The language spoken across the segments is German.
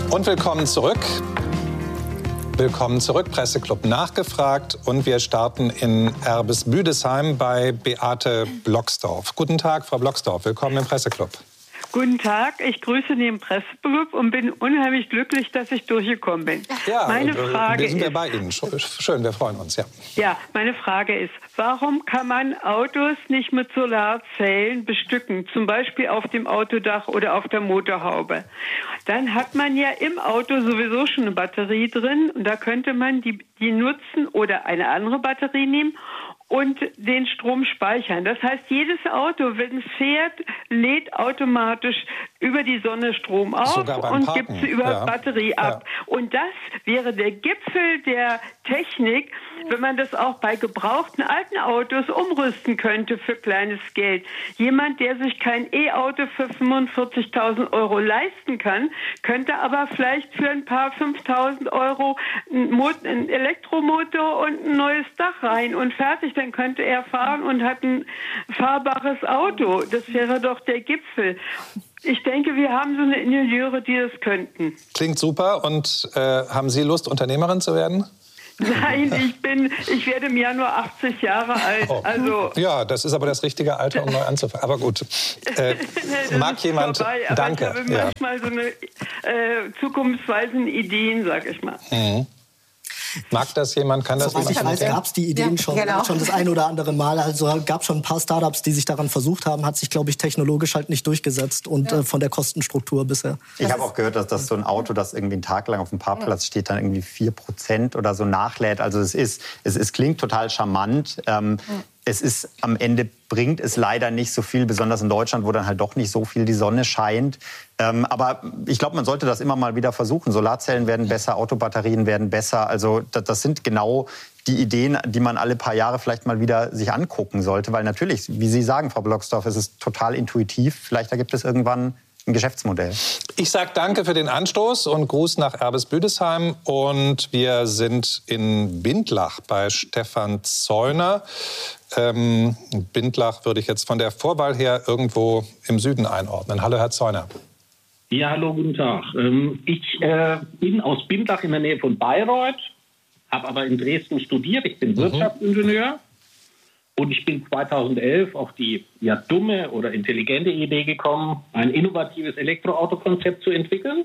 Und willkommen zurück. Willkommen zurück, Presseclub nachgefragt. Und wir starten in Erbes-Büdesheim bei Beate Blocksdorf. Guten Tag, Frau Blocksdorf. Willkommen im Presseclub. Guten Tag, ich grüße den Presseclub und bin unheimlich glücklich, dass ich durchgekommen bin. Ja, meine Frage wir sind ja bei Ihnen. Schön, wir freuen uns. Ja. Ja, meine Frage ist, warum kann man Autos nicht mit Solarzellen bestücken, zum Beispiel auf dem Autodach oder auf der Motorhaube? Dann hat man ja im Auto sowieso schon eine Batterie drin und da könnte man die nutzen oder eine andere Batterie nehmen und den Strom speichern. Das heißt, jedes Auto, wenn es fährt, lädt automatisch über die Sonne Strom auf und gibt es über Batterie ab. Ja. Und das wäre der Gipfel der Technik, wenn man das auch bei gebrauchten alten Autos umrüsten könnte für kleines Geld. Jemand, der sich kein E-Auto für 45.000 € leisten kann, könnte aber vielleicht für ein paar 5.000 € einen Elektromotor und ein neues Dach rein und fertig. Dann könnte er fahren und hat ein fahrbares Auto. Das wäre doch der Gipfel. Ich denke, wir haben so eine Ingenieure, die das könnten. Klingt super. Und haben Sie Lust, Unternehmerin zu werden? Nein, ich werde im Januar 80 Jahre alt. Oh. Also ja, das ist aber das richtige Alter, um neu anzufangen. Aber gut. Mag jemand... vorbei, danke. Aber ich habe manchmal so eine zukunftsweisende Ideen, sag ich mal. Mhm. Mag das jemand? Kann das jemand? Ich weiß, gab es die Ideen schon das ein oder andere Mal. Also gab schon ein paar Startups, die sich daran versucht haben. Hat sich, glaube ich, technologisch halt nicht durchgesetzt und von der Kostenstruktur bisher. Ich habe auch gehört, dass so ein Auto, das irgendwie einen Tag lang auf dem Parkplatz steht, dann irgendwie 4% oder so nachlädt. Also es klingt total charmant. Es ist am Ende bringt es leider nicht so viel, besonders in Deutschland, wo dann halt doch nicht so viel die Sonne scheint. Aber ich glaube, man sollte das immer mal wieder versuchen. Solarzellen werden besser, Autobatterien werden besser. Also das sind genau die Ideen, die man alle paar Jahre vielleicht mal wieder sich angucken sollte. Weil natürlich, wie Sie sagen, Frau Blocksdorf, es ist total intuitiv. Vielleicht ergibt es irgendwann ein Geschäftsmodell. Ich sage danke für den Anstoß und Gruß nach Erbes-Büdesheim. Und wir sind in Bindlach bei Stefan Zeuner. Bindlach würde ich jetzt von der Vorwahl her irgendwo im Süden einordnen. Hallo, Herr Zeuner. Ja, hallo, guten Tag. Ich bin aus Bindlach in der Nähe von Bayreuth, habe aber in Dresden studiert. Ich bin Wirtschaftsingenieur und ich bin 2011 auf die dumme oder intelligente Idee gekommen, ein innovatives Elektroautokonzept zu entwickeln.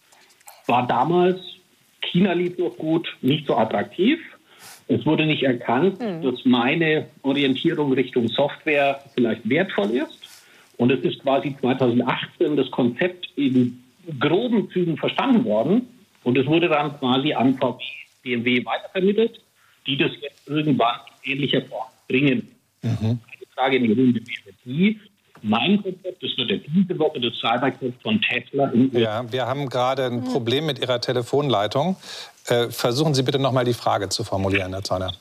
War damals, China lief noch gut, nicht so attraktiv. Es wurde nicht erkannt, dass meine Orientierung Richtung Software vielleicht wertvoll ist. Und es ist quasi 2018 das Konzept in groben Zügen verstanden worden. Und es wurde dann quasi an VW, BMW weitervermittelt, die das jetzt irgendwann in ähnlicher Form bringen. Eine Frage in die Runde wäre die. Mein Konzept, das wird ja diese Woche das Cybercab von Tesla. Ja, wir haben gerade ein Problem mit Ihrer Telefonleitung. Versuchen Sie bitte noch mal die Frage zu formulieren, Herr Zeuner.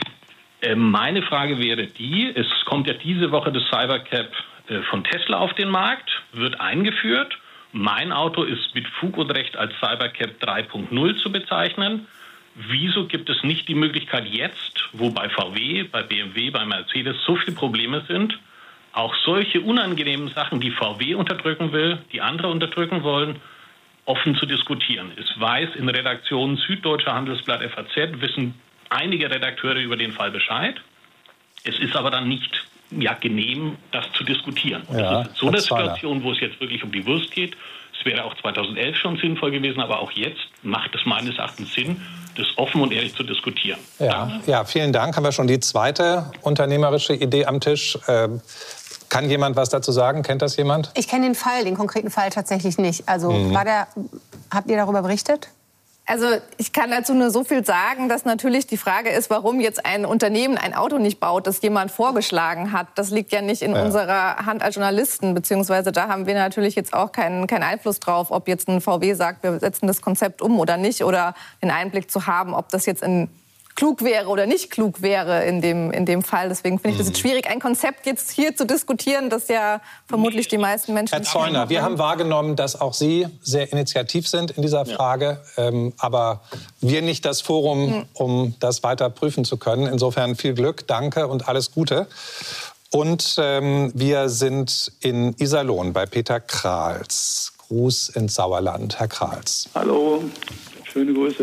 Meine Frage wäre die, es kommt ja diese Woche das Cybercab von Tesla auf den Markt, wird eingeführt. Mein Auto ist mit Fug und Recht als Cybercab 3.0 zu bezeichnen. Wieso gibt es nicht die Möglichkeit jetzt, wo bei VW, bei BMW, bei Mercedes so viele Probleme sind, auch solche unangenehmen Sachen, die VW unterdrücken will, die andere unterdrücken wollen, offen zu diskutieren? Es weiß in Redaktionen Süddeutscher Handelsblatt, FAZ, wissen einige Redakteure über den Fall Bescheid. Es ist aber dann nicht genehm, das zu diskutieren. Ja, das ist so eine Situation, wo es jetzt wirklich um die Wurst geht. Es wäre auch 2011 schon sinnvoll gewesen, aber auch jetzt macht es meines Erachtens Sinn, das offen und ehrlich zu diskutieren. Ja, vielen Dank. Haben wir schon die zweite unternehmerische Idee am Tisch. Kann jemand was dazu sagen? Kennt das jemand? Ich kenne den konkreten Fall tatsächlich nicht. Also habt ihr darüber berichtet? Also ich kann dazu nur so viel sagen, dass natürlich die Frage ist, warum jetzt ein Unternehmen ein Auto nicht baut, das jemand vorgeschlagen hat. Das liegt ja nicht in unserer Hand als Journalisten, beziehungsweise da haben wir natürlich jetzt auch keinen Einfluss drauf, ob jetzt ein VW sagt, wir setzen das Konzept um oder nicht, oder den Einblick zu haben, ob das jetzt klug wäre oder nicht klug wäre in dem Fall. Deswegen finde ich das jetzt schwierig, ein Konzept jetzt hier zu diskutieren, das ja vermutlich die meisten Menschen... Herr Zeuner, wir haben wahrgenommen, dass auch Sie sehr initiativ sind in dieser Frage, aber wir nicht das Forum, um das weiter prüfen zu können. Insofern viel Glück, danke und alles Gute. Und wir sind in Iserlohn bei Peter Krahls. Gruß ins Sauerland. Herr Krahls. Hallo, schöne Grüße.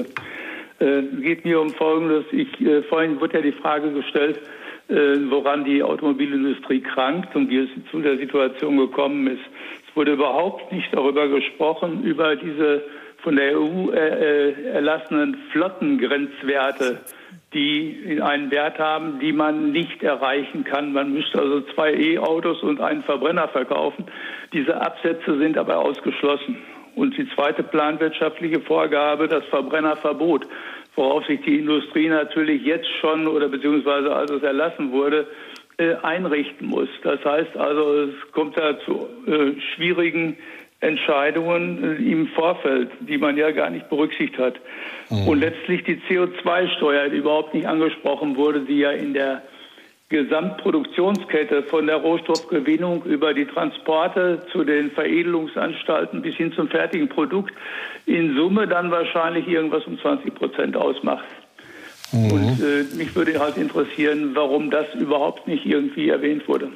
Geht mir um Folgendes. Vorhin wurde ja die Frage gestellt, woran die Automobilindustrie krankt und wie es zu der Situation gekommen ist. Es wurde überhaupt nicht darüber gesprochen, über diese von der EU erlassenen Flottengrenzwerte, die einen Wert haben, die man nicht erreichen kann. Man müsste also 2 E-Autos und einen Verbrenner verkaufen. Diese Absätze sind aber ausgeschlossen. Und die zweite planwirtschaftliche Vorgabe, das Verbrennerverbot, worauf sich die Industrie natürlich jetzt schon oder beziehungsweise als es erlassen wurde, einrichten muss. Das heißt also, es kommt da zu schwierigen Entscheidungen im Vorfeld, die man ja gar nicht berücksichtigt hat. Und letztlich die CO2-Steuer, die überhaupt nicht angesprochen wurde, die ja in der Gesamtproduktionskette von der Rohstoffgewinnung über die Transporte zu den Veredelungsanstalten bis hin zum fertigen Produkt in Summe dann wahrscheinlich irgendwas um 20% ausmacht. Und mich würde halt interessieren, warum das überhaupt nicht irgendwie erwähnt wurde.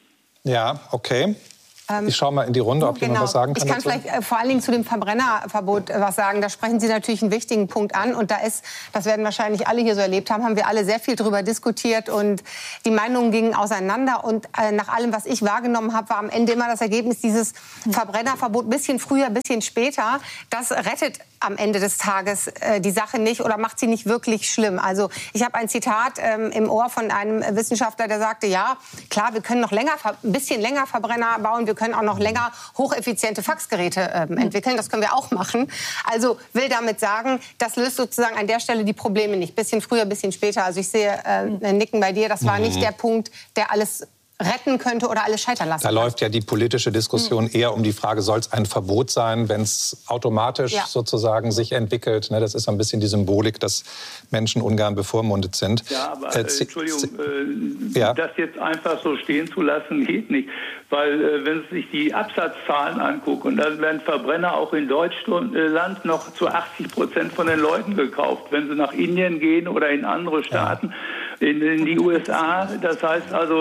Ja, okay. Ich schaue mal in die Runde, ob jemand was sagen kann. Ich kann vielleicht vor allen Dingen zu dem Verbrennerverbot was sagen. Da sprechen Sie natürlich einen wichtigen Punkt an. Und da ist, das werden wahrscheinlich alle hier so erlebt haben wir alle sehr viel darüber diskutiert. Und die Meinungen gingen auseinander. Und nach allem, was ich wahrgenommen habe, war am Ende immer das Ergebnis, dieses Verbrennerverbot, ein bisschen früher, ein bisschen später, das rettet am Ende des Tages die Sache nicht oder macht sie nicht wirklich schlimm. Also ich habe ein Zitat im Ohr von einem Wissenschaftler, der sagte, ja, klar, wir können noch ein bisschen länger Verbrenner bauen, wir können auch noch länger hocheffiziente Faxgeräte entwickeln, das können wir auch machen. Also will damit sagen, das löst sozusagen an der Stelle die Probleme nicht. Bisschen früher, bisschen später. Also ich sehe Nicken bei dir, das war nicht der Punkt, der alles retten könnte oder alles scheitern lassen. Da läuft ja die politische Diskussion eher um die Frage, soll es ein Verbot sein, wenn es automatisch sozusagen sich entwickelt. Ne, das ist ein bisschen die Symbolik, dass Menschen ungern bevormundet sind. Ja, aber Entschuldigung, das jetzt einfach so stehen zu lassen, geht nicht. Weil wenn Sie sich die Absatzzahlen angucken, dann werden Verbrenner auch in Deutschland noch zu 80% von den Leuten gekauft. Wenn Sie nach Indien gehen oder in andere Staaten, in die USA, das heißt also,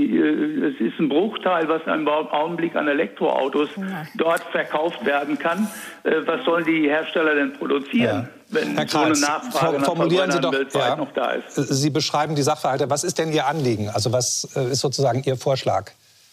es ist ein Bruchteil, was im Augenblick an Elektroautos dort verkauft werden kann. Was sollen die Hersteller denn produzieren? Wenn Herr so eine Krahls, Nachfrage nach formulieren Sie doch, weltweit noch da ist. Sie beschreiben die Sachverhalte. Was ist denn Ihr Anliegen? Also was ist sozusagen Ihr Vorschlag?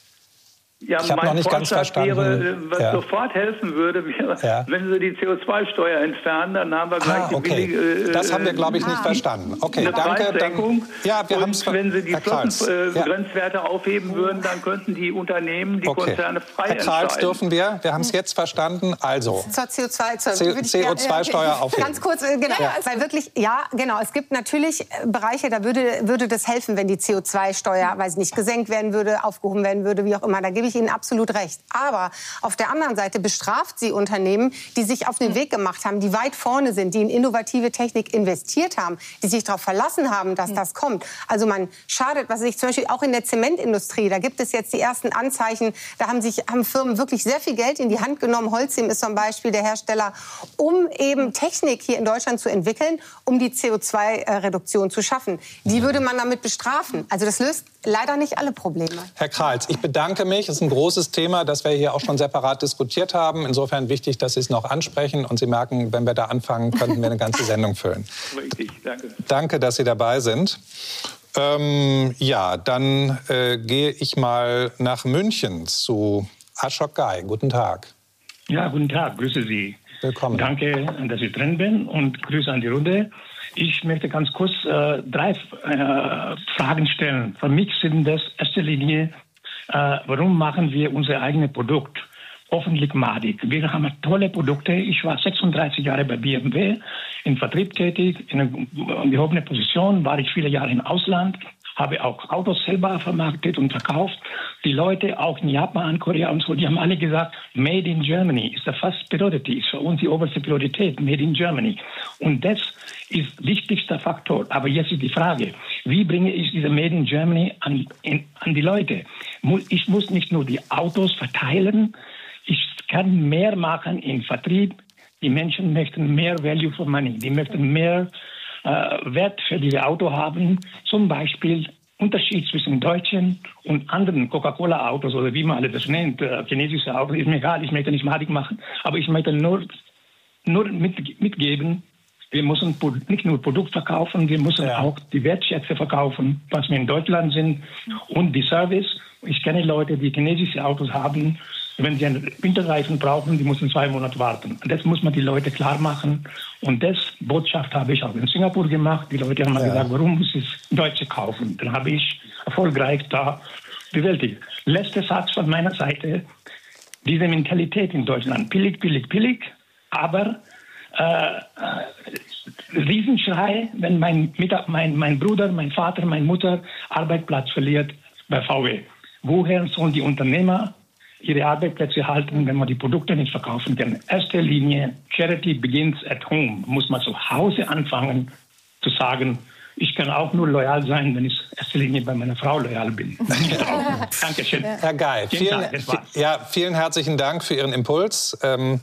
Ja, ich habe noch nicht ganz verstanden. Wäre, was sofort helfen würde, wäre, wenn Sie die CO2-Steuer entfernen, dann haben wir gleich die billige... Das haben wir, glaube ich, nicht verstanden. Okay, danke. Wir haben's wenn Sie die Flottengrenzwerte aufheben würden, dann könnten die Unternehmen, die Konzerne frei entscheiden. Herr Krahls, dürfen wir? Wir haben es jetzt verstanden. Also, zur CO2-Steuer aufheben. Ganz kurz, genau. Weil wirklich, es gibt natürlich Bereiche, da würde das helfen, wenn die CO2-Steuer, weiß nicht, gesenkt werden würde, aufgehoben werden würde, wie auch immer. Da gebe ich Ihnen absolut recht. Aber auf der anderen Seite bestraft sie Unternehmen, die sich auf den Weg gemacht haben, die weit vorne sind, die in innovative Technik investiert haben, die sich darauf verlassen haben, dass das kommt. Also man schadet, was ich zum Beispiel auch in der Zementindustrie, da gibt es jetzt die ersten Anzeichen, da haben Firmen wirklich sehr viel Geld in die Hand genommen. Holcim ist zum Beispiel der Hersteller, um eben Technik hier in Deutschland zu entwickeln, um die CO2-Reduktion zu schaffen. Die würde man damit bestrafen. Also das löst leider nicht alle Probleme. Herr Krahls, ich bedanke mich. Es ist ein großes Thema, das wir hier auch schon separat diskutiert haben. Insofern wichtig, dass Sie es noch ansprechen. Und Sie merken, wenn wir da anfangen, könnten wir eine ganze Sendung füllen. Richtig, danke. Danke, dass Sie dabei sind. Dann gehe ich mal nach München zu Ashok Ghai. Guten Tag. Ja, guten Tag. Grüße Sie. Willkommen. Danke, dass ich drin bin und Grüße an die Runde. Ich möchte ganz kurz 3 Fragen stellen. Für mich sind das erste Linie, warum machen wir unser eigenes Produkt? Hoffentlich madig. Wir haben tolle Produkte. Ich war 36 Jahre bei BMW im Vertrieb tätig, in einer gehobenen Position, war ich viele Jahre im Ausland, habe auch Autos selber vermarktet und verkauft. Die Leute, auch in Japan, Korea und so, die haben alle gesagt, Made in Germany ist der First Priority, ist für uns die oberste Priorität, Made in Germany. Und das ist wichtigster Faktor. Aber jetzt ist die Frage, wie bringe ich diese Made in Germany an die Leute? Ich muss nicht nur die Autos verteilen, ich kann mehr machen im Vertrieb. Die Menschen möchten mehr Value for Money, die möchten mehr Wert für dieses Auto haben, zum Beispiel Unterschied zwischen deutschen und anderen Coca-Cola-Autos oder wie man alle das nennt, chinesische Autos, ist mir egal, ich möchte nicht madig machen, aber ich möchte nur mitgeben, wir müssen nicht nur Produkt verkaufen, wir müssen auch die Wertschätze verkaufen, was wir in Deutschland sind, und die Service. Ich kenne Leute, die chinesische Autos haben, wenn sie einen Winterreifen brauchen, die müssen 2 Monate warten. Und das muss man die Leute klar machen. Und das Botschaft habe ich auch in Singapur gemacht. Die Leute haben gesagt, warum muss ich Deutsche kaufen? Dann habe ich erfolgreich da bewältigt. Letzter Satz von meiner Seite. Diese Mentalität in Deutschland, billig, billig, billig, aber Riesenschrei, wenn mein Bruder, mein Vater, meine Mutter Arbeitsplatz verliert bei VW. Woher sollen die Unternehmer ihre Arbeitsplätze halten, wenn man die Produkte nicht verkaufen kann? In erster Linie, Charity begins at home. Muss man zu Hause anfangen zu sagen, ich kann auch nur loyal sein, wenn ich in erster Linie bei meiner Frau loyal bin. Dankeschön. Herr Gey, vielen herzlichen Dank für Ihren Impuls.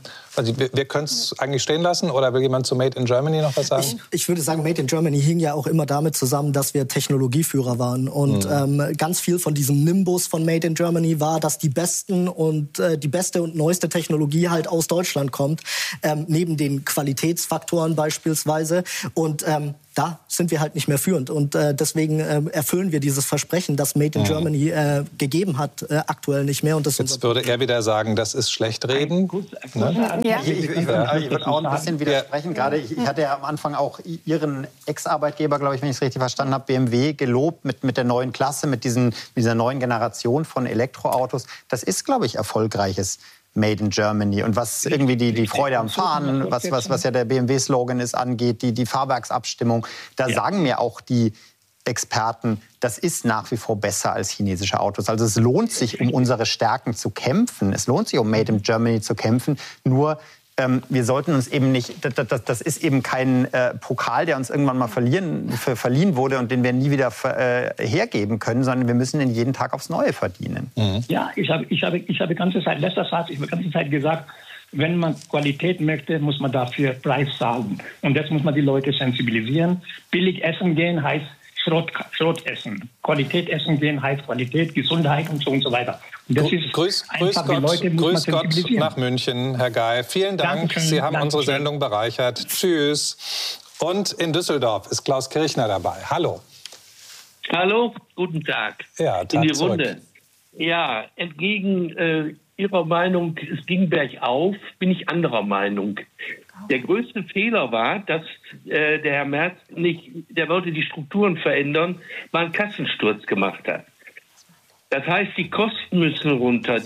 Wir können es eigentlich stehen lassen, oder will jemand zu Made in Germany noch was sagen? Ich würde sagen, Made in Germany hing ja auch immer damit zusammen, dass wir Technologieführer waren. Und ganz viel von diesem Nimbus von Made in Germany war, dass die besten und die beste und neueste Technologie halt aus Deutschland kommt, neben den Qualitätsfaktoren beispielsweise. Und da sind wir halt nicht mehr führend. Und deswegen erfüllen wir dieses Versprechen, das Made in Germany gegeben hat, aktuell nicht mehr. Und das jetzt würde er wieder sagen, das ist schlecht reden. Ja. Ich würde auch ein bisschen widersprechen. Gerade ich hatte ja am Anfang auch Ihren Ex-Arbeitgeber, glaube ich, wenn ich es richtig verstanden habe, BMW, gelobt mit der neuen Klasse, mit dieser neuen Generation von Elektroautos. Das ist, glaube ich, erfolgreiches Made in Germany. Und was irgendwie die Freude am Fahren, was ja der BMW-Slogan ist, angeht, die Fahrwerksabstimmung, da sagen mir auch die Experten, das ist nach wie vor besser als chinesische Autos. Also es lohnt sich, um unsere Stärken zu kämpfen. Es lohnt sich, um Made in Germany zu kämpfen. Nur wir sollten uns eben nicht, das ist eben kein Pokal, der uns irgendwann mal verliehen wurde und den wir nie wieder hergeben können, sondern wir müssen ihn jeden Tag aufs Neue verdienen. Ja, ich habe ganze Zeit gesagt, wenn man Qualität möchte, muss man dafür Preis zahlen. Und jetzt muss man die Leute sensibilisieren. Billig essen gehen heißt Schrott essen. Qualität essen gehen heißt Qualität, Gesundheit und so weiter. Und das ist grüß Gott nach München, Herr Gey. Vielen Dank. Sie haben unsere Sendung bereichert. Tschüss. Und in Düsseldorf ist Klaus Kirchner dabei. Hallo. Hallo, guten Tag. Ja, Tag in die zurück. Runde. Ja, entgegen Ihrer Meinung, es ging bergauf, bin ich anderer Meinung. Der größte Fehler war, dass der Herr Merz der wollte die Strukturen verändern, mal einen Kassensturz gemacht hat. Das heißt, die Kosten müssen runter.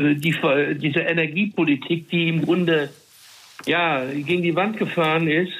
Diese Energiepolitik, die im Grunde gegen die Wand gefahren ist,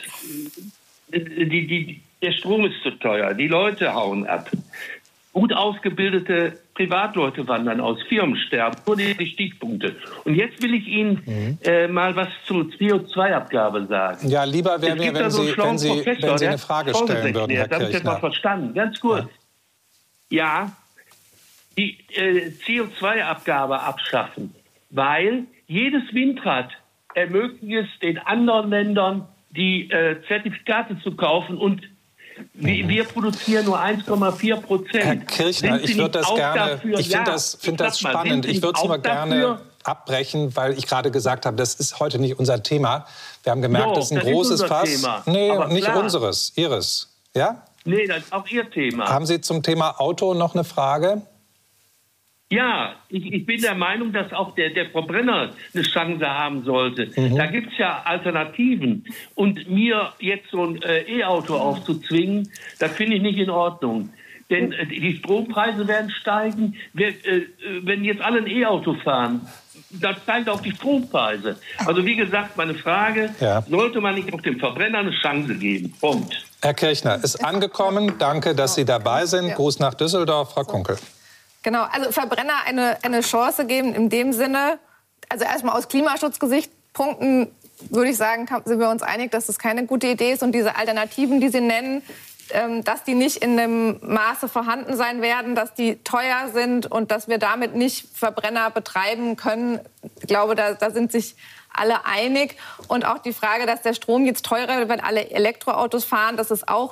der Strom ist zu teuer, die Leute hauen ab. Gut ausgebildete Privatleute wandern aus, Firmen sterben, nur die Stichpunkte. Und jetzt will ich Ihnen mal was zur CO2-Abgabe sagen. Ja, lieber wäre mir, wenn Sie eine Frage stellen würden, Herr Kirchner. Das habe ich jetzt mal verstanden. Ganz kurz. Ja, die CO2-Abgabe abschaffen, weil jedes Windrad ermöglicht es den anderen Ländern, die Zertifikate zu kaufen, und wir produzieren nur 1,4%. Herr Kirchner, ich würde das gerne, ich finde das spannend. Ich würde es nur gerne abbrechen, weil ich gerade gesagt habe, das ist heute nicht unser Thema. Wir haben gemerkt, das ist ein großes Fass. Nee, nicht unseres, Ihres. Ja? Nee, das ist auch Ihr Thema. Haben Sie zum Thema Auto noch eine Frage? Ja, ich bin der Meinung, dass auch der Verbrenner eine Chance haben sollte. Da gibt es ja Alternativen. Und mir jetzt so ein E-Auto aufzuzwingen, das finde ich nicht in Ordnung. Denn die Strompreise werden steigen. Wenn jetzt alle ein E-Auto fahren, dann steigen auch die Strompreise. Also wie gesagt, meine Frage, sollte man nicht auch dem Verbrenner eine Chance geben? Punkt. Herr Kirchner, ist angekommen. Danke, dass Sie dabei sind. Gruß nach Düsseldorf, Frau Kunkel. Genau, also Verbrenner eine Chance geben in dem Sinne, also erstmal aus Klimaschutzgesichtspunkten würde ich sagen, sind wir uns einig, dass das keine gute Idee ist, und diese Alternativen, die Sie nennen, dass die nicht in dem Maße vorhanden sein werden, dass die teuer sind und dass wir damit nicht Verbrenner betreiben können. Ich glaube, da sind sich alle einig. Und auch die Frage, dass der Strom jetzt teurer wird, weil alle Elektroautos fahren, das ist auch nicht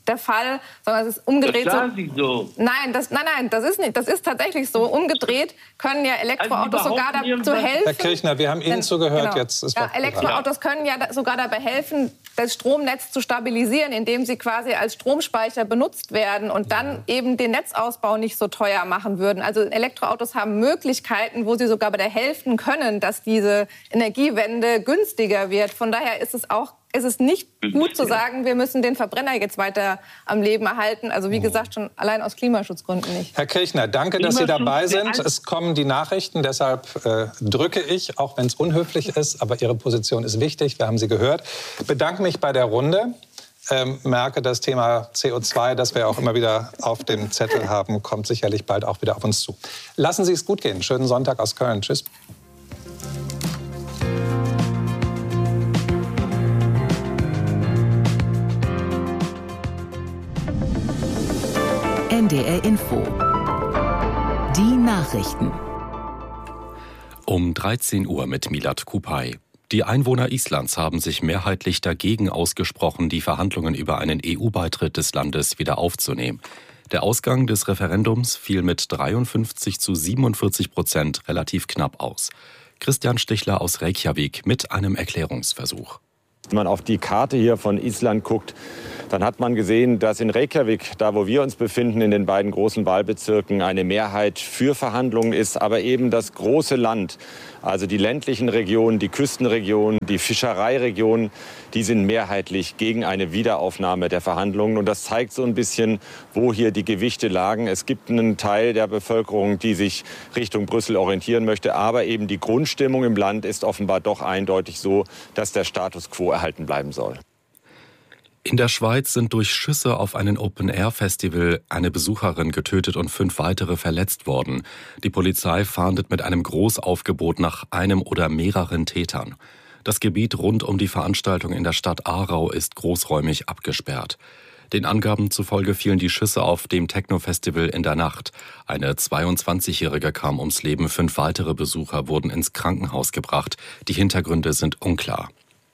der Fall, sondern es ist umgedreht. Das sagen Sie so. Nein, das ist nicht. Das ist tatsächlich so. Umgedreht können ja Elektroautos sogar dazu helfen. Herr Kirchner, wir haben Ihnen zugehört. Genau. Jetzt ist Elektroautos können ja sogar dabei helfen, das Stromnetz zu stabilisieren, indem sie quasi als Stromspeicher benutzt werden und dann eben den Netzausbau nicht so teuer machen würden. Also Elektroautos haben Möglichkeiten, wo sie sogar bei der helfen können, dass diese Energiewende günstiger wird. Von daher ist es nicht gut zu sagen, wir müssen den Verbrenner jetzt weiter am Leben erhalten. Also wie gesagt, schon allein aus Klimaschutzgründen nicht. Herr Kirchner, danke, dass Sie dabei sind. Es kommen die Nachrichten, deshalb drücke ich, auch wenn es unhöflich ist, aber Ihre Position ist wichtig, wir haben sie gehört. Ich bedanke mich bei der Runde. Merke, das Thema CO2, das wir auch immer wieder auf dem Zettel haben, kommt sicherlich bald auch wieder auf uns zu. Lassen Sie es gut gehen. Schönen Sonntag aus Köln. Tschüss. NDR Info. Die Nachrichten. Um 13 Uhr mit Milad Kupay. Die Einwohner Islands haben sich mehrheitlich dagegen ausgesprochen, die Verhandlungen über einen EU-Beitritt des Landes wieder aufzunehmen. Der Ausgang des Referendums fiel mit 53-47% relativ knapp aus. Christian Stichler aus Reykjavik mit einem Erklärungsversuch. Wenn man auf die Karte hier von Island guckt, dann hat man gesehen, dass in Reykjavik, da wo wir uns befinden, in den beiden großen Wahlbezirken, eine Mehrheit für Verhandlungen ist. Aber eben das große Land, also die ländlichen Regionen, die Küstenregionen, die Fischereiregionen, die sind mehrheitlich gegen eine Wiederaufnahme der Verhandlungen. Und das zeigt so ein bisschen, wo hier die Gewichte lagen. Es gibt einen Teil der Bevölkerung, die sich Richtung Brüssel orientieren möchte. Aber eben die Grundstimmung im Land ist offenbar doch eindeutig so, dass der Status quo erhalten bleiben soll. In der Schweiz sind durch Schüsse auf einen Open-Air-Festival eine Besucherin getötet und 5 weitere verletzt worden. Die Polizei fahndet mit einem Großaufgebot nach einem oder mehreren Tätern. Das Gebiet rund um die Veranstaltung in der Stadt Aarau ist großräumig abgesperrt. Den Angaben zufolge fielen die Schüsse auf dem Techno-Festival in der Nacht. Eine 22-Jährige kam ums Leben, 5 weitere Besucher wurden ins Krankenhaus gebracht. Die Hintergründe sind unklar.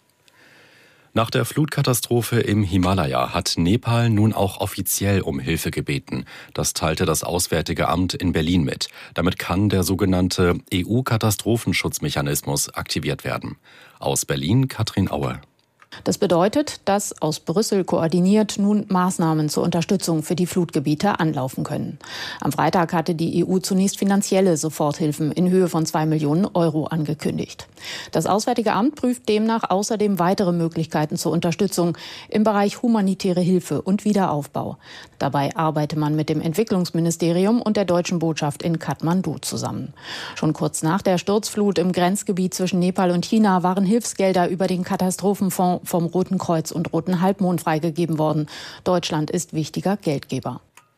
Nach der Flutkatastrophe im Himalaya hat Nepal nun auch offiziell um Hilfe gebeten. Das teilte das Auswärtige Amt in Berlin mit. Damit kann der sogenannte EU-Katastrophenschutzmechanismus aktiviert werden. Aus Berlin Katrin Aue. Das bedeutet, dass aus Brüssel koordiniert nun Maßnahmen zur Unterstützung für die Flutgebiete anlaufen können. Am Freitag hatte die EU zunächst finanzielle Soforthilfen in Höhe von 2 Millionen Euro angekündigt. Das Auswärtige Amt prüft demnach außerdem weitere Möglichkeiten zur Unterstützung im Bereich humanitäre Hilfe und Wiederaufbau. Dabei arbeite man mit dem Entwicklungsministerium und der deutschen Botschaft in Kathmandu zusammen. Schon kurz nach der Sturzflut im Grenzgebiet zwischen Nepal und China waren Hilfsgelder über den Katastrophenfonds vom Roten Kreuz und Roten Halbmond freigegeben worden. Deutschland ist wichtiger Geldgeber.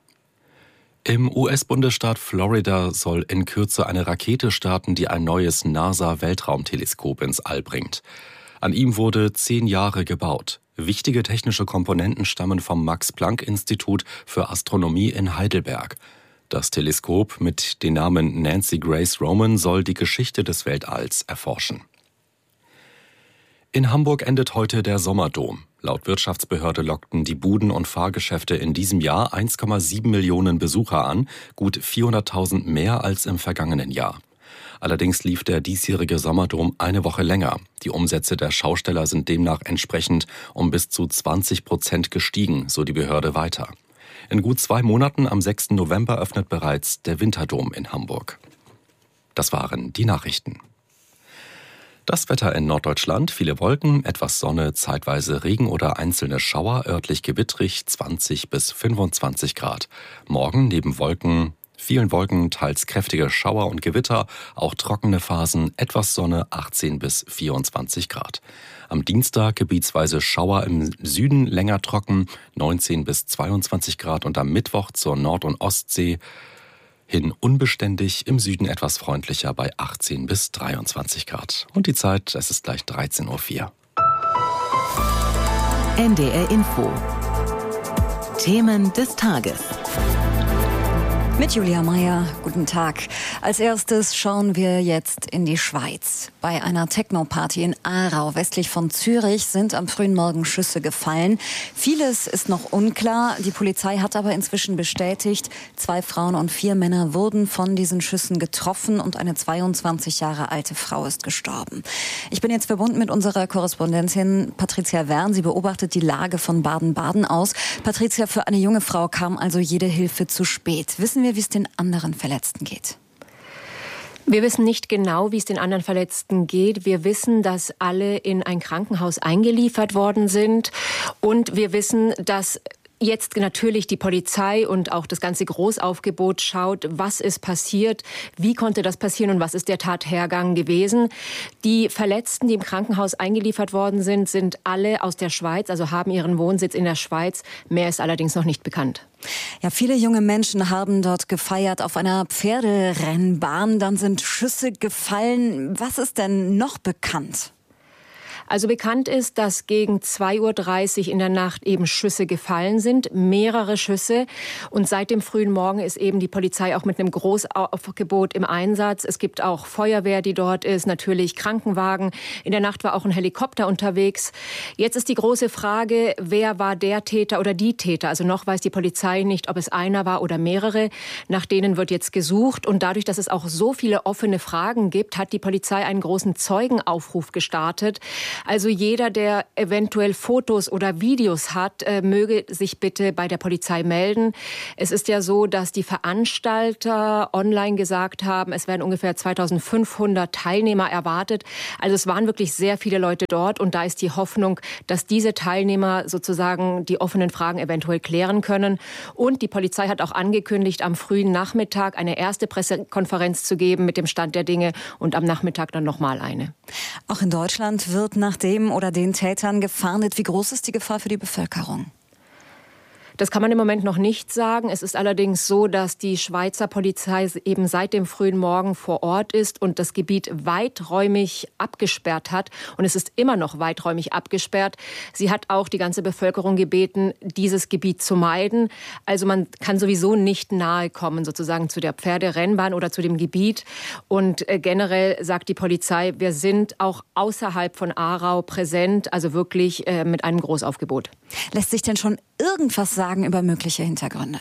Im US-Bundesstaat Florida soll in Kürze eine Rakete starten, die ein neues NASA-Weltraumteleskop ins All bringt. An ihm wurde 10 Jahre gebaut. Wichtige technische Komponenten stammen vom Max-Planck-Institut für Astronomie in Heidelberg. Das Teleskop mit dem Namen Nancy Grace Roman soll die Geschichte des Weltalls erforschen. In Hamburg endet heute der Sommerdom. Laut Wirtschaftsbehörde lockten die Buden- und Fahrgeschäfte in diesem Jahr 1,7 Millionen Besucher an, gut 400.000 mehr als im vergangenen Jahr. Allerdings lief der diesjährige Sommerdom eine Woche länger. Die Umsätze der Schausteller sind demnach entsprechend um bis zu 20% gestiegen, so die Behörde weiter. In gut 2 Monaten am 6. November öffnet bereits der Winterdom in Hamburg. Das waren die Nachrichten. Das Wetter in Norddeutschland, viele Wolken, etwas Sonne, zeitweise Regen oder einzelne Schauer, örtlich gewittrig 20 bis 25 Grad. Morgen neben vielen Wolken, teils kräftige Schauer und Gewitter, auch trockene Phasen, etwas Sonne 18 bis 24 Grad. Am Dienstag gebietsweise Schauer im Süden, länger trocken 19 bis 22 Grad und am Mittwoch zur Nord- und Ostsee hin unbeständig, im Süden etwas freundlicher bei 18 bis 23 Grad. Und die Zeit, es ist gleich 13.04 Uhr. NDR Info. Themen des Tages. Mit Julia Meyer, guten Tag. Als erstes schauen wir jetzt in die Schweiz. Bei einer Techno-Party in Aarau, westlich von Zürich, sind am frühen Morgen Schüsse gefallen. Vieles ist noch unklar. Die Polizei hat aber inzwischen bestätigt, 2 Frauen und 4 Männer wurden von diesen Schüssen getroffen und eine 22 Jahre alte Frau ist gestorben. Ich bin jetzt verbunden mit unserer Korrespondentin Patricia Wern. Sie beobachtet die Lage von Baden-Baden aus. Patricia, für eine junge Frau kam also jede Hilfe zu spät. Wissen wir, wie es den anderen Verletzten geht? Wir wissen nicht genau, wie es den anderen Verletzten geht. Wir wissen, dass alle in ein Krankenhaus eingeliefert worden sind. Und wir wissen, dass jetzt natürlich die Polizei und auch das ganze Großaufgebot schaut, was ist passiert, wie konnte das passieren und was ist der Tathergang gewesen. Die Verletzten, die im Krankenhaus eingeliefert worden sind, sind alle aus der Schweiz, also haben ihren Wohnsitz in der Schweiz. Mehr ist allerdings noch nicht bekannt. Ja, viele junge Menschen haben dort gefeiert auf einer Pferderennbahn. Dann sind Schüsse gefallen. Was ist denn noch bekannt? Also bekannt ist, dass gegen 2:30 Uhr in der Nacht eben Schüsse gefallen sind, mehrere Schüsse. Und seit dem frühen Morgen ist eben die Polizei auch mit einem Großaufgebot im Einsatz. Es gibt auch Feuerwehr, die dort ist, natürlich Krankenwagen. In der Nacht war auch ein Helikopter unterwegs. Jetzt ist die große Frage, wer war der Täter oder die Täter? Also noch weiß die Polizei nicht, ob es einer war oder mehrere. Nach denen wird jetzt gesucht. Und dadurch, dass es auch so viele offene Fragen gibt, hat die Polizei einen großen Zeugenaufruf gestartet. Also jeder, der eventuell Fotos oder Videos hat, möge sich bitte bei der Polizei melden. Es ist ja so, dass die Veranstalter online gesagt haben, es werden ungefähr 2500 Teilnehmer erwartet. Also es waren wirklich sehr viele Leute dort und da ist die Hoffnung, dass diese Teilnehmer sozusagen die offenen Fragen eventuell klären können. Und die Polizei hat auch angekündigt, am frühen Nachmittag eine erste Pressekonferenz zu geben mit dem Stand der Dinge und am Nachmittag dann nochmal eine. Auch in Deutschland wird nach dem oder den Tätern gefahndet. Wie groß ist die Gefahr für die Bevölkerung? Das kann man im Moment noch nicht sagen. Es ist allerdings so, dass die Schweizer Polizei eben seit dem frühen Morgen vor Ort ist und das Gebiet weiträumig abgesperrt hat. Und es ist immer noch weiträumig abgesperrt. Sie hat auch die ganze Bevölkerung gebeten, dieses Gebiet zu meiden. Also man kann sowieso nicht nahe kommen, sozusagen zu der Pferderennbahn oder zu dem Gebiet. Und generell sagt die Polizei, wir sind auch außerhalb von Aarau präsent, also wirklich mit einem Großaufgebot. Lässt sich denn schon irgendwas sagen über mögliche Hintergründe?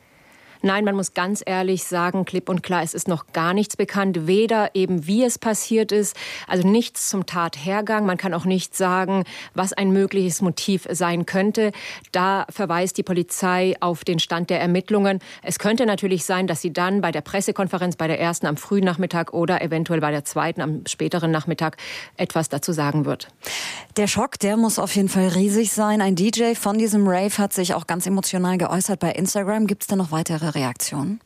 Nein, man muss ganz ehrlich sagen, klipp und klar, es ist noch gar nichts bekannt. Weder eben, wie es passiert ist, also nichts zum Tathergang. Man kann auch nicht sagen, was ein mögliches Motiv sein könnte. Da verweist die Polizei auf den Stand der Ermittlungen. Es könnte natürlich sein, dass sie dann bei der Pressekonferenz, bei der ersten am frühen Nachmittag oder eventuell bei der zweiten am späteren Nachmittag etwas dazu sagen wird. Der Schock, der muss auf jeden Fall riesig sein. Ein DJ von diesem Rave hat sich auch ganz emotional geäußert bei Instagram. Gibt es da noch weitere Reaktionen?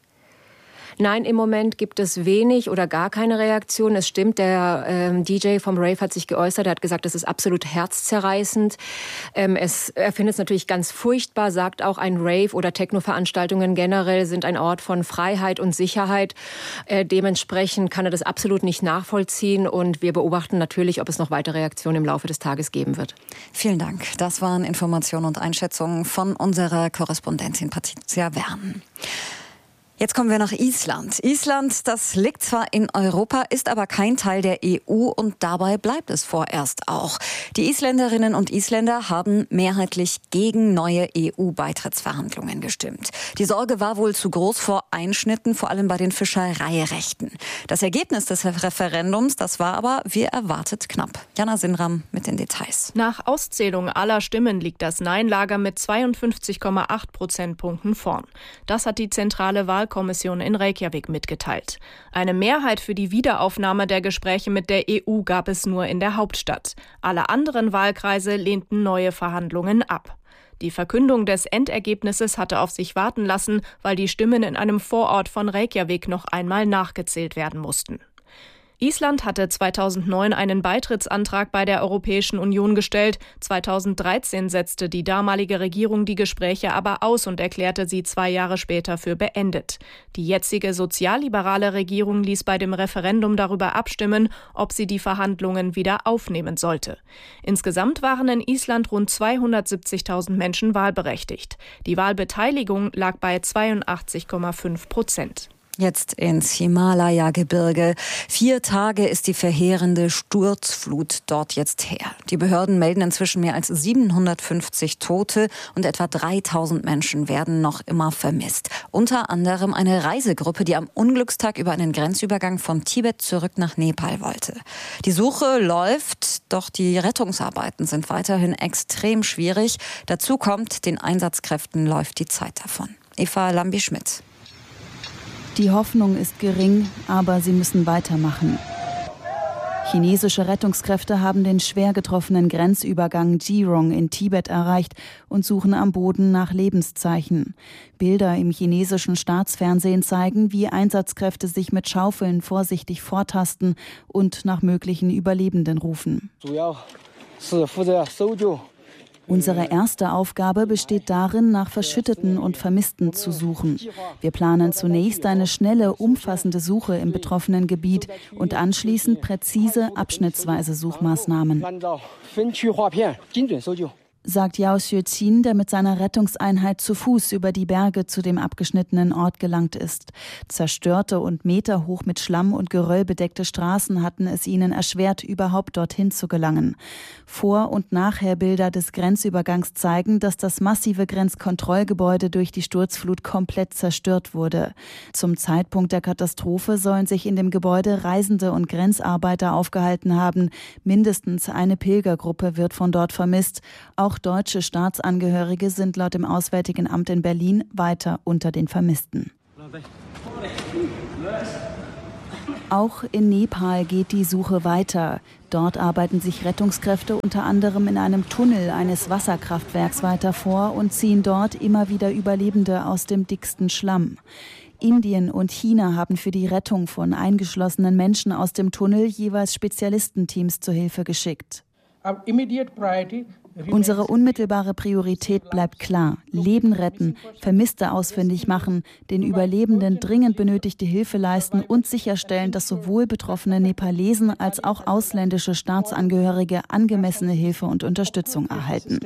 Nein, im Moment gibt es wenig oder gar keine Reaktion. Es stimmt, der DJ vom Rave hat sich geäußert. Er hat gesagt, das ist absolut herzzerreißend. Er findet es natürlich ganz furchtbar, sagt auch, ein Rave oder Techno-Veranstaltungen generell sind ein Ort von Freiheit und Sicherheit. Dementsprechend kann er das absolut nicht nachvollziehen. Und wir beobachten natürlich, ob es noch weitere Reaktionen im Laufe des Tages geben wird. Vielen Dank. Das waren Informationen und Einschätzungen von unserer Korrespondentin Patricia Wern. Jetzt kommen wir nach Island. Island, das liegt zwar in Europa, ist aber kein Teil der EU und dabei bleibt es vorerst auch. Die Isländerinnen und Isländer haben mehrheitlich gegen neue EU-Beitrittsverhandlungen gestimmt. Die Sorge war wohl zu groß vor Einschnitten, vor allem bei den Fischereirechten. Das Ergebnis des Referendums, das war aber, wie erwartet, knapp. Jana Sinram mit den Details. Nach Auszählung aller Stimmen liegt das Nein-Lager mit 52,8 Prozentpunkten vorn. Das hat die zentrale Wahlkommission in Reykjavik mitgeteilt. Eine Mehrheit für die Wiederaufnahme der Gespräche mit der EU gab es nur in der Hauptstadt. Alle anderen Wahlkreise lehnten neue Verhandlungen ab. Die Verkündung des Endergebnisses hatte auf sich warten lassen, weil die Stimmen in einem Vorort von Reykjavik noch einmal nachgezählt werden mussten. Island hatte 2009 einen Beitrittsantrag bei der Europäischen Union gestellt. 2013 setzte die damalige Regierung die Gespräche aber aus und erklärte sie 2 Jahre später für beendet. Die jetzige sozialliberale Regierung ließ bei dem Referendum darüber abstimmen, ob sie die Verhandlungen wieder aufnehmen sollte. Insgesamt waren in Island rund 270.000 Menschen wahlberechtigt. Die Wahlbeteiligung lag bei 82,5%. Jetzt ins Himalaya-Gebirge. 4 Tage ist die verheerende Sturzflut dort jetzt her. Die Behörden melden inzwischen mehr als 750 Tote und etwa 3000 Menschen werden noch immer vermisst. Unter anderem eine Reisegruppe, die am Unglückstag über einen Grenzübergang von Tibet zurück nach Nepal wollte. Die Suche läuft, doch die Rettungsarbeiten sind weiterhin extrem schwierig. Dazu kommt, den Einsatzkräften läuft die Zeit davon. Eva Lambi-Schmidt. Die Hoffnung ist gering, aber sie müssen weitermachen. Chinesische Rettungskräfte haben den schwer getroffenen Grenzübergang Jirong in Tibet erreicht und suchen am Boden nach Lebenszeichen. Bilder im chinesischen Staatsfernsehen zeigen, wie Einsatzkräfte sich mit Schaufeln vorsichtig vortasten und nach möglichen Überlebenden rufen. Unsere erste Aufgabe besteht darin, nach Verschütteten und Vermissten zu suchen. Wir planen zunächst eine schnelle, umfassende Suche im betroffenen Gebiet und anschließend präzise, abschnittsweise Suchmaßnahmen. Sagt Yao Xueqin, der mit seiner Rettungseinheit zu Fuß über die Berge zu dem abgeschnittenen Ort gelangt ist. Zerstörte und meterhoch mit Schlamm und Geröll bedeckte Straßen hatten es ihnen erschwert, überhaupt dorthin zu gelangen. Vor- und Nachherbilder des Grenzübergangs zeigen, dass das massive Grenzkontrollgebäude durch die Sturzflut komplett zerstört wurde. Zum Zeitpunkt der Katastrophe sollen sich in dem Gebäude Reisende und Grenzarbeiter aufgehalten haben. Mindestens eine Pilgergruppe wird von dort vermisst. Auch deutsche Staatsangehörige sind laut dem Auswärtigen Amt in Berlin weiter unter den Vermissten. Auch in Nepal geht die Suche weiter. Dort arbeiten sich Rettungskräfte unter anderem in einem Tunnel eines Wasserkraftwerks weiter vor und ziehen dort immer wieder Überlebende aus dem dicksten Schlamm. Indien und China haben für die Rettung von eingeschlossenen Menschen aus dem Tunnel jeweils Spezialistenteams zur Hilfe geschickt. Unsere unmittelbare Priorität bleibt klar: Leben retten, Vermisste ausfindig machen, den Überlebenden dringend benötigte Hilfe leisten und sicherstellen, dass sowohl betroffene Nepalesen als auch ausländische Staatsangehörige angemessene Hilfe und Unterstützung erhalten.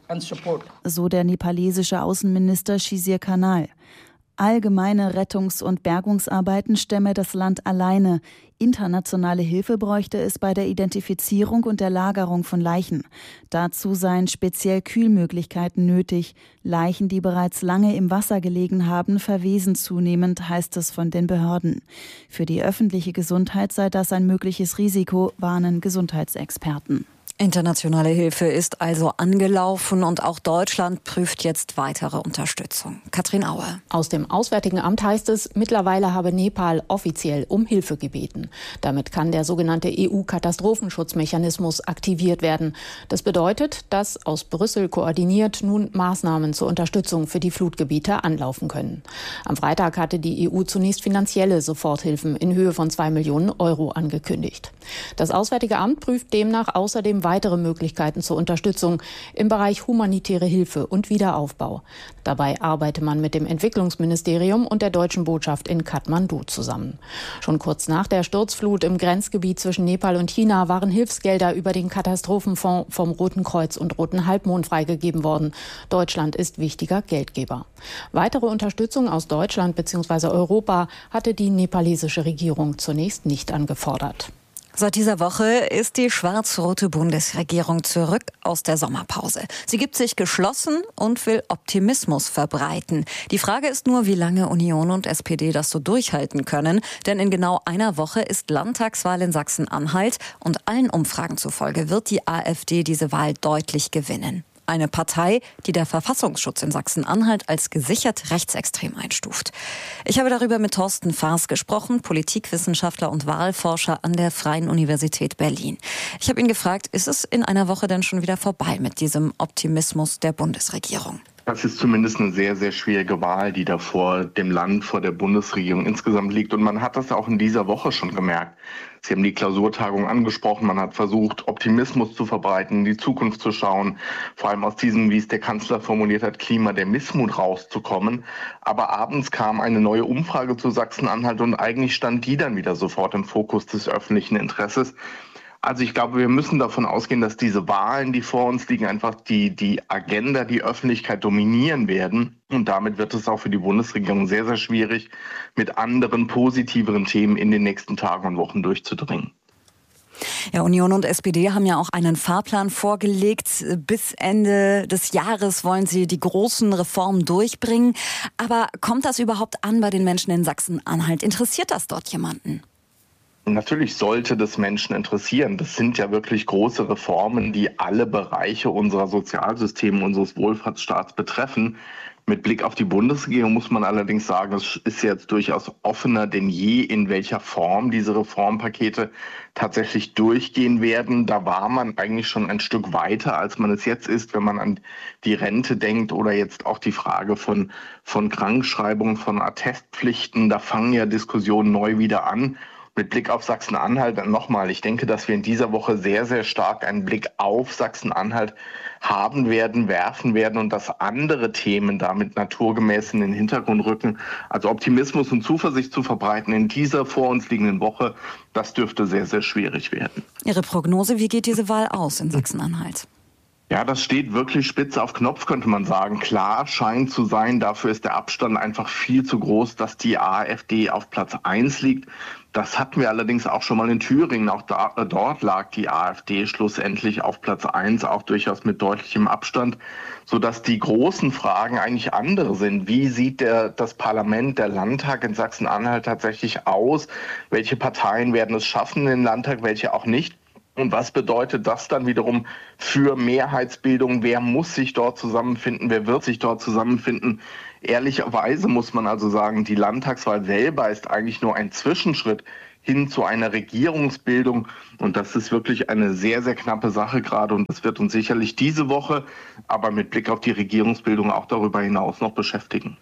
So der nepalesische Außenminister Shizir Kanal. Allgemeine Rettungs- und Bergungsarbeiten stemme das Land alleine. Internationale Hilfe bräuchte es bei der Identifizierung und der Lagerung von Leichen. Dazu seien speziell Kühlmöglichkeiten nötig. Leichen, die bereits lange im Wasser gelegen haben, verwesen zunehmend, heißt es von den Behörden. Für die öffentliche Gesundheit sei das ein mögliches Risiko, warnen Gesundheitsexperten. Internationale Hilfe ist also angelaufen und auch Deutschland prüft jetzt weitere Unterstützung. Katrin Aue. Aus dem Auswärtigen Amt heißt es, mittlerweile habe Nepal offiziell um Hilfe gebeten. Damit kann der sogenannte EU-Katastrophenschutzmechanismus aktiviert werden. Das bedeutet, dass aus Brüssel koordiniert nun Maßnahmen zur Unterstützung für die Flutgebiete anlaufen können. Am Freitag hatte die EU zunächst finanzielle Soforthilfen in Höhe von 2 Millionen Euro angekündigt. Das Auswärtige Amt prüft demnach außerdem weitere Möglichkeiten zur Unterstützung im Bereich humanitäre Hilfe und Wiederaufbau. Dabei arbeite man mit dem Entwicklungsministerium und der deutschen Botschaft in Kathmandu zusammen. Schon kurz nach der Sturzflut im Grenzgebiet zwischen Nepal und China waren Hilfsgelder über den Katastrophenfonds vom Roten Kreuz und Roten Halbmond freigegeben worden. Deutschland ist wichtiger Geldgeber. Weitere Unterstützung aus Deutschland bzw. Europa hatte die nepalesische Regierung zunächst nicht angefordert. Seit dieser Woche ist die schwarz-rote Bundesregierung zurück aus der Sommerpause. Sie gibt sich geschlossen und will Optimismus verbreiten. Die Frage ist nur, wie lange Union und SPD das so durchhalten können. Denn in genau einer Woche ist Landtagswahl in Sachsen-Anhalt und allen Umfragen zufolge wird die AfD diese Wahl deutlich gewinnen. Eine Partei, die der Verfassungsschutz in Sachsen-Anhalt als gesichert rechtsextrem einstuft. Ich habe darüber mit Thorsten Faas gesprochen, Politikwissenschaftler und Wahlforscher an der Freien Universität Berlin. Ich habe ihn gefragt, ist es in einer Woche denn schon wieder vorbei mit diesem Optimismus der Bundesregierung? Das ist zumindest eine sehr, sehr schwierige Wahl, die da vor dem Land, vor der Bundesregierung insgesamt liegt. Und man hat das auch in dieser Woche schon gemerkt. Sie haben die Klausurtagung angesprochen. Man hat versucht, Optimismus zu verbreiten, in die Zukunft zu schauen. Vor allem aus diesem, wie es der Kanzler formuliert hat, Klima der Missmut rauszukommen. Aber abends kam eine neue Umfrage zu Sachsen-Anhalt und eigentlich stand die dann wieder sofort im Fokus des öffentlichen Interesses. Also ich glaube, wir müssen davon ausgehen, dass diese Wahlen, die vor uns liegen, einfach die Agenda, die Öffentlichkeit dominieren werden. Und damit wird es auch für die Bundesregierung sehr, sehr schwierig, mit anderen positiveren Themen in den nächsten Tagen und Wochen durchzudringen. Ja, Union und SPD haben ja auch einen Fahrplan vorgelegt. Bis Ende des Jahres wollen sie die großen Reformen durchbringen. Aber kommt das überhaupt an bei den Menschen in Sachsen-Anhalt? Interessiert das dort jemanden? Natürlich sollte das Menschen interessieren. Das sind ja wirklich große Reformen, die alle Bereiche unserer Sozialsysteme, unseres Wohlfahrtsstaats betreffen. Mit Blick auf die Bundesregierung muss man allerdings sagen, es ist jetzt durchaus offener denn je, in welcher Form diese Reformpakete tatsächlich durchgehen werden. Da war man eigentlich schon ein Stück weiter, als man es jetzt ist, wenn man an die Rente denkt oder jetzt auch die Frage von Krankschreibung, von Attestpflichten. Da fangen ja Diskussionen neu wieder an. Mit Blick auf Sachsen-Anhalt nochmal, ich denke, dass wir in dieser Woche sehr, sehr stark einen Blick auf Sachsen-Anhalt haben werden, werfen werden und dass andere Themen damit naturgemäß in den Hintergrund rücken. Also Optimismus und Zuversicht zu verbreiten in dieser vor uns liegenden Woche, das dürfte sehr, sehr schwierig werden. Ihre Prognose, wie geht diese Wahl aus in Sachsen-Anhalt? Ja, das steht wirklich spitz auf Knopf, könnte man sagen. Klar scheint zu sein, dafür ist der Abstand einfach viel zu groß, dass die AfD auf Platz 1 liegt. Das hatten wir allerdings auch schon mal in Thüringen. Auch dort lag die AfD schlussendlich auf Platz 1, auch durchaus mit deutlichem Abstand, sodass die großen Fragen eigentlich andere sind. Wie sieht das Parlament, der Landtag in Sachsen-Anhalt tatsächlich aus? Welche Parteien werden es schaffen in den Landtag, welche auch nicht? Und was bedeutet das dann wiederum für Mehrheitsbildung? Wer muss sich dort zusammenfinden? Wer wird sich dort zusammenfinden? Ehrlicherweise muss man also sagen, die Landtagswahl selber ist eigentlich nur ein Zwischenschritt hin zu einer Regierungsbildung. Und das ist wirklich eine sehr, sehr knappe Sache gerade. Und das wird uns sicherlich diese Woche, aber mit Blick auf die Regierungsbildung auch darüber hinaus noch beschäftigen.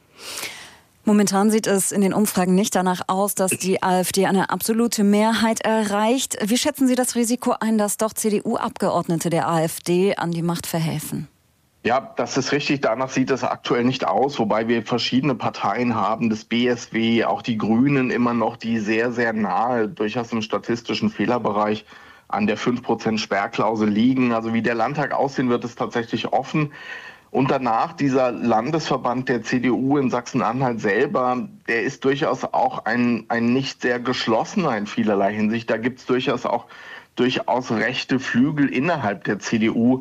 Momentan sieht es in den Umfragen nicht danach aus, dass die AfD eine absolute Mehrheit erreicht. Wie schätzen Sie das Risiko ein, dass doch CDU-Abgeordnete der AfD an die Macht verhelfen? Ja, das ist richtig. Danach sieht es aktuell nicht aus, wobei wir verschiedene Parteien haben, das BSW, auch die Grünen immer noch, die sehr, sehr nahe, durchaus im statistischen Fehlerbereich an der 5% Sperrklausel liegen. Also wie der Landtag aussehen wird, ist tatsächlich offen. Und danach dieser Landesverband der CDU in Sachsen-Anhalt selber, der ist durchaus auch ein nicht sehr geschlossener in vielerlei Hinsicht. Da gibt es durchaus rechte Flügel innerhalb der CDU,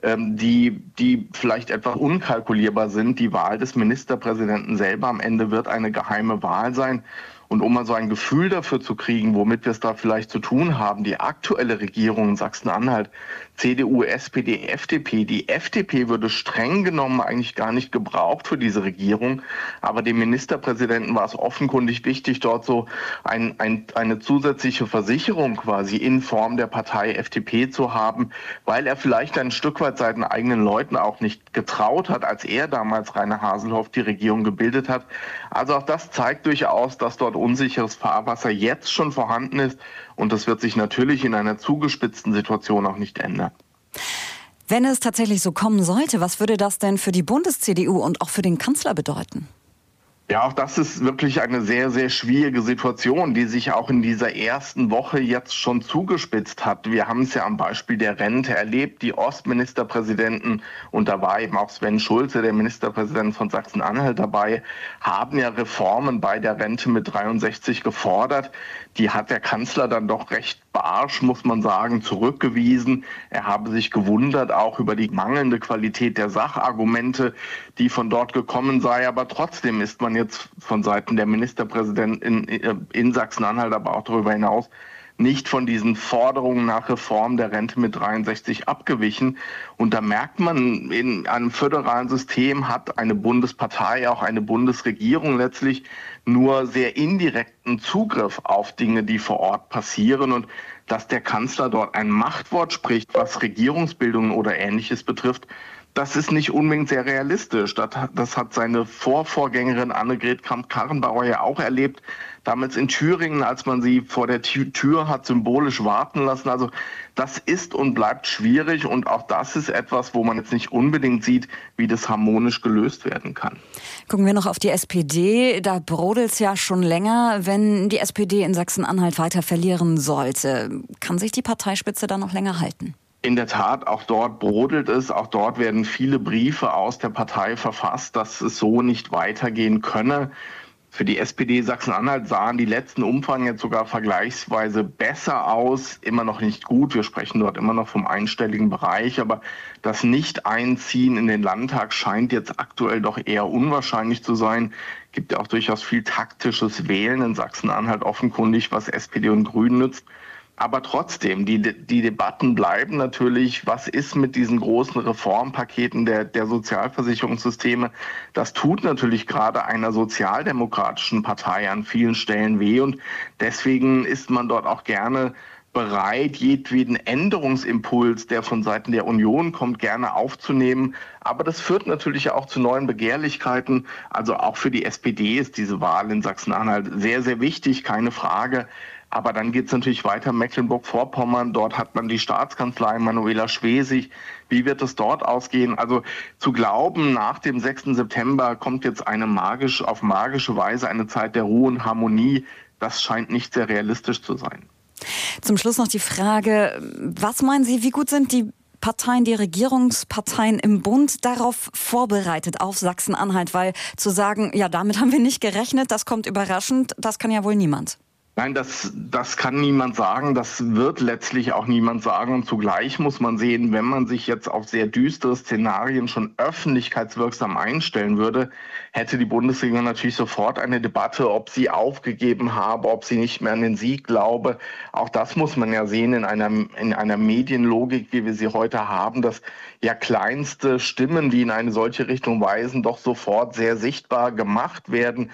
die vielleicht etwas unkalkulierbar sind. Die Wahl des Ministerpräsidenten selber am Ende wird eine geheime Wahl sein. Und um mal so ein Gefühl dafür zu kriegen, womit wir es da vielleicht zu tun haben, die aktuelle Regierung in Sachsen-Anhalt, CDU, SPD, FDP, die FDP würde streng genommen eigentlich gar nicht gebraucht für diese Regierung, aber dem Ministerpräsidenten war es offenkundig wichtig, dort so eine zusätzliche Versicherung quasi in Form der Partei FDP zu haben, weil er vielleicht ein Stück weit seinen eigenen Leuten auch nicht getraut hat, als er damals Rainer Haselhoff die Regierung gebildet hat. Also auch das zeigt durchaus, dass dort unsicheres Fahrwasser jetzt schon vorhanden ist und das wird sich natürlich in einer zugespitzten Situation auch nicht ändern. Wenn es tatsächlich so kommen sollte, was würde das denn für die Bundes-CDU und auch für den Kanzler bedeuten? Ja, auch das ist wirklich eine sehr, sehr schwierige Situation, die sich auch in dieser ersten Woche jetzt schon zugespitzt hat. Wir haben es ja am Beispiel der Rente erlebt. Die Ostministerpräsidenten, und da war eben auch Sven Schulze, der Ministerpräsident von Sachsen-Anhalt, dabei, haben ja Reformen bei der Rente mit 63 gefordert. Die hat der Kanzler dann doch recht barsch, muss man sagen, zurückgewiesen. Er habe sich gewundert auch über die mangelnde Qualität der Sachargumente, die von dort gekommen sei. Aber trotzdem ist man jetzt von Seiten der Ministerpräsidenten in Sachsen-Anhalt, aber auch darüber hinaus, nicht von diesen Forderungen nach Reform der Rente mit 63 abgewichen. Und da merkt man, in einem föderalen System hat eine Bundespartei, auch eine Bundesregierung letztlich nur sehr indirekten Zugriff auf Dinge, die vor Ort passieren. Und dass der Kanzler dort ein Machtwort spricht, was Regierungsbildung oder Ähnliches betrifft, das ist nicht unbedingt sehr realistisch. Das hat seine Vorvorgängerin Annegret Kramp-Karrenbauer ja auch erlebt. Damals in Thüringen, als man sie vor der Tür hat symbolisch warten lassen. Also das ist und bleibt schwierig. Und auch das ist etwas, wo man jetzt nicht unbedingt sieht, wie das harmonisch gelöst werden kann. Gucken wir noch auf die SPD. Da brodelt es ja schon länger. Wenn die SPD in Sachsen-Anhalt weiter verlieren sollte, kann sich die Parteispitze da noch länger halten? In der Tat, auch dort brodelt es. Auch dort werden viele Briefe aus der Partei verfasst, dass es so nicht weitergehen könne. Für die SPD Sachsen-Anhalt sahen die letzten Umfragen jetzt sogar vergleichsweise besser aus. Immer noch nicht gut. Wir sprechen dort immer noch vom einstelligen Bereich. Aber das Nicht-Einziehen in den Landtag scheint jetzt aktuell doch eher unwahrscheinlich zu sein. Es gibt ja auch durchaus viel taktisches Wählen in Sachsen-Anhalt offenkundig, was SPD und Grünen nützt. Aber trotzdem, die Debatten bleiben natürlich, was ist mit diesen großen Reformpaketen der Sozialversicherungssysteme? Das tut natürlich gerade einer sozialdemokratischen Partei an vielen Stellen weh und deswegen ist man dort auch gerne bereit, jedweden Änderungsimpuls, der von Seiten der Union kommt, gerne aufzunehmen. Aber das führt natürlich auch zu neuen Begehrlichkeiten. Also auch für die SPD ist diese Wahl in Sachsen-Anhalt sehr, sehr wichtig, keine Frage. Aber dann geht es natürlich weiter Mecklenburg-Vorpommern. Dort hat man die Staatskanzlei Manuela Schwesig. Wie wird es dort ausgehen? Also zu glauben, nach dem 6. September kommt jetzt auf magische Weise eine Zeit der Ruhe und Harmonie, das scheint nicht sehr realistisch zu sein. Zum Schluss noch die Frage, was meinen Sie, wie gut sind die Parteien, die Regierungsparteien im Bund darauf vorbereitet, auf Sachsen-Anhalt? Weil zu sagen, ja, damit haben wir nicht gerechnet, das kommt überraschend, das kann ja wohl niemand. Nein, das kann niemand sagen, das wird letztlich auch niemand sagen. Und zugleich muss man sehen, wenn man sich jetzt auf sehr düstere Szenarien schon öffentlichkeitswirksam einstellen würde, hätte die Bundesregierung natürlich sofort eine Debatte, ob sie aufgegeben habe, ob sie nicht mehr an den Sieg glaube. Auch das muss man ja sehen in einer Medienlogik, wie wir sie heute haben, dass ja kleinste Stimmen, die in eine solche Richtung weisen, doch sofort sehr sichtbar werden.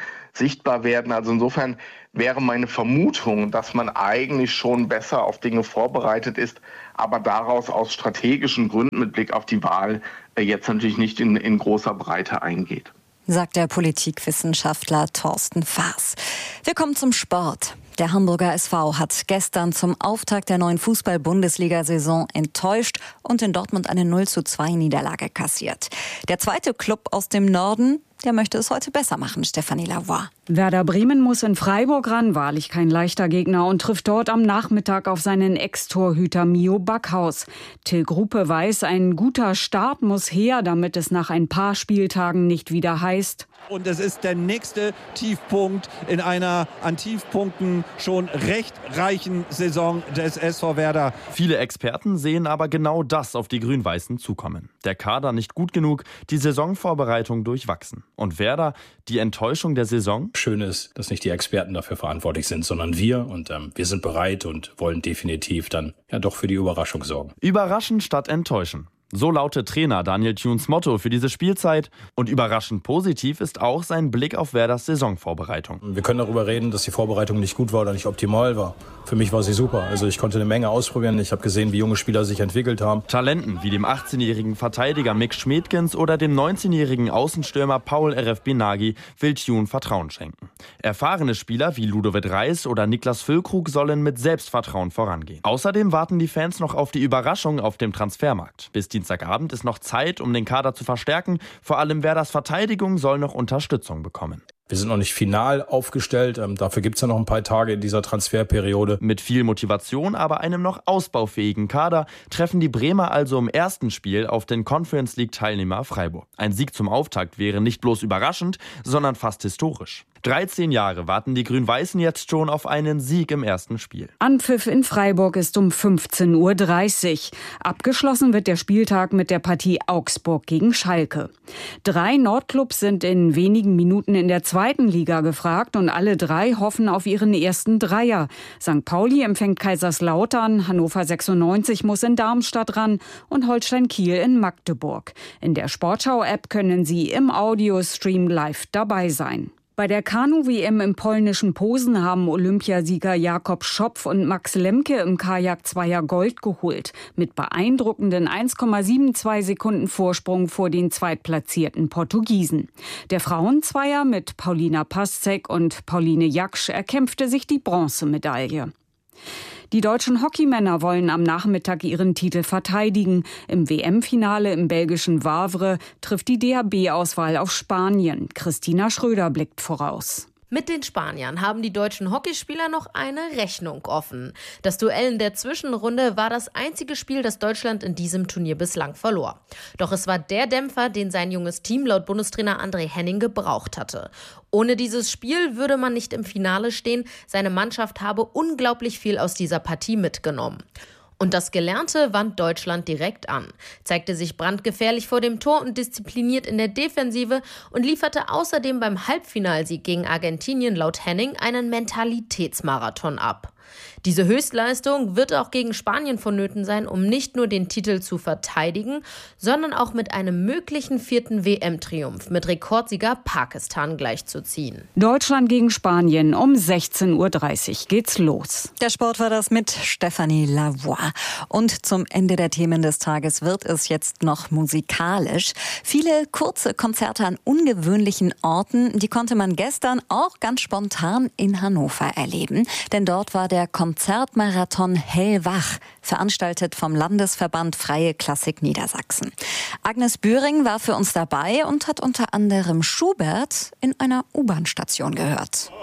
Also insofern wäre meine Vermutung, dass man eigentlich schon besser auf Dinge vorbereitet ist, aber daraus aus strategischen Gründen mit Blick auf die Wahl jetzt natürlich nicht in großer Breite eingeht. Sagt der Politikwissenschaftler Thorsten Faas. Wir kommen zum Sport. Der Hamburger SV hat gestern zum Auftakt der neuen Fußball-Bundesliga-Saison enttäuscht und in Dortmund eine 0:2 Niederlage kassiert. Der zweite Club aus dem Norden, der möchte es heute besser machen, Stefanie Lavoie. Werder Bremen muss in Freiburg ran, wahrlich kein leichter Gegner und trifft dort am Nachmittag auf seinen Ex-Torhüter Mio Backhaus. Till Gruppe weiß, ein guter Start muss her, damit es nach ein paar Spieltagen nicht wieder heißt: Und es ist der nächste Tiefpunkt in einer an Tiefpunkten schon recht reichen Saison des SV Werder. Viele Experten sehen aber genau das auf die Grün-Weißen zukommen. Der Kader nicht gut genug, die Saisonvorbereitung durchwachsen. Und Werder, die Enttäuschung der Saison? Schön ist, dass nicht die Experten dafür verantwortlich sind, sondern wir. Und wir sind bereit und wollen definitiv dann ja doch für die Überraschung sorgen. Überraschen statt enttäuschen. So lautet Trainer Daniel Thunes Motto für diese Spielzeit. Und überraschend positiv ist auch sein Blick auf Werders Saisonvorbereitung. Wir können darüber reden, dass die Vorbereitung nicht gut war oder nicht optimal war. Für mich war sie super. Also ich konnte eine Menge ausprobieren. Ich habe gesehen, wie junge Spieler sich entwickelt haben. Talenten wie dem 18-jährigen Verteidiger Mick Schmedgens oder dem 19-jährigen Außenstürmer Paul RFB Nagy will Thune Vertrauen schenken. Erfahrene Spieler wie Ludovic Reis oder Niklas Füllkrug sollen mit Selbstvertrauen vorangehen. Außerdem warten die Fans noch auf die Überraschung auf dem Transfermarkt. Bis Dienstagabend ist noch Zeit, um den Kader zu verstärken. Vor allem Werders Verteidigung soll noch Unterstützung bekommen. Wir sind noch nicht final aufgestellt. Dafür gibt es ja noch ein paar Tage in dieser Transferperiode. Mit viel Motivation, aber einem noch ausbaufähigen Kader treffen die Bremer also im ersten Spiel auf den Conference League-Teilnehmer Freiburg. Ein Sieg zum Auftakt wäre nicht bloß überraschend, sondern fast historisch. 13 Jahre warten die Grün-Weißen jetzt schon auf einen Sieg im ersten Spiel. Anpfiff in Freiburg ist um 15:30 Uhr. Abgeschlossen wird der Spieltag mit der Partie Augsburg gegen Schalke. 3 Nordclubs sind in wenigen Minuten in der 2. Liga gefragt und alle 3 hoffen auf ihren ersten Dreier. St. Pauli empfängt Kaiserslautern, Hannover 96 muss in Darmstadt ran und Holstein Kiel in Magdeburg. In der Sportschau-App können Sie im Audiostream live dabei sein. Bei der Kanu-WM im polnischen Posen haben Olympiasieger Jakob Schopf und Max Lemke im Kajak-Zweier Gold geholt. Mit beeindruckenden 1,72 Sekunden Vorsprung vor den zweitplatzierten Portugiesen. Der Frauenzweier mit Paulina Paszek und Pauline Jaksch erkämpfte sich die Bronzemedaille. Die deutschen Hockeymänner wollen am Nachmittag ihren Titel verteidigen. Im WM-Finale im belgischen Wavre trifft die DHB-Auswahl auf Spanien. Christina Schröder blickt voraus. Mit den Spaniern haben die deutschen Hockeyspieler noch eine Rechnung offen. Das Duell in der Zwischenrunde war das einzige Spiel, das Deutschland in diesem Turnier bislang verlor. Doch es war der Dämpfer, den sein junges Team laut Bundestrainer André Henning gebraucht hatte. Ohne dieses Spiel würde man nicht im Finale stehen. Seine Mannschaft habe unglaublich viel aus dieser Partie mitgenommen. Und das Gelernte wand Deutschland direkt an, zeigte sich brandgefährlich vor dem Tor und diszipliniert in der Defensive und lieferte außerdem beim Halbfinalsieg gegen Argentinien laut Henning einen Mentalitätsmarathon ab. Diese Höchstleistung wird auch gegen Spanien vonnöten sein, um nicht nur den Titel zu verteidigen, sondern auch mit einem möglichen 4. WM-Triumph mit Rekordsieger Pakistan gleichzuziehen. Deutschland gegen Spanien um 16:30 Uhr geht's los. Der Sport war das mit Stefanie Lavoie. Und zum Ende der Themen des Tages wird es jetzt noch musikalisch. Viele kurze Konzerte an ungewöhnlichen Orten, die konnte man gestern auch ganz spontan in Hannover erleben. Denn dort war der Konzertmarathon Hellwach, veranstaltet vom Landesverband Freie Klassik Niedersachsen. Agnes Bühring war für uns dabei und hat unter anderem Schubert in einer U-Bahn-Station gehört.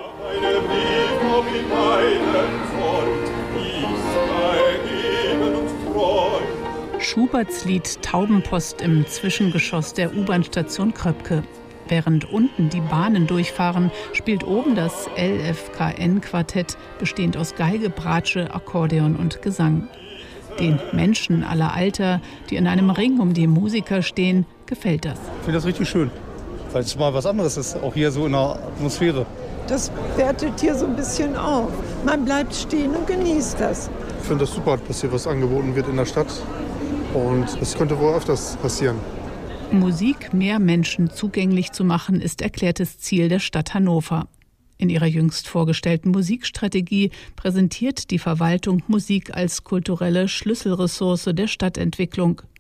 Schuberts Lied Taubenpost im Zwischengeschoss der U-Bahn-Station Kröpke. Während unten die Bahnen durchfahren, spielt oben das LFKN-Quartett, bestehend aus Geige, Bratsche, Akkordeon und Gesang. Den Menschen aller Alter, die in einem Ring um die Musiker stehen, gefällt das. Ich finde das richtig schön, weil es mal was anderes ist, auch hier so in der Atmosphäre. Das wertet hier so ein bisschen auf. Man bleibt stehen und genießt das. Ich finde das super, dass hier was angeboten wird in der Stadt. Und das könnte wohl öfters passieren. Musik mehr Menschen zugänglich zu machen, ist erklärtes Ziel der Stadt Hannover. In ihrer jüngst vorgestellten Musikstrategie präsentiert die Verwaltung Musik als kulturelle Schlüsselressource der Stadtentwicklung.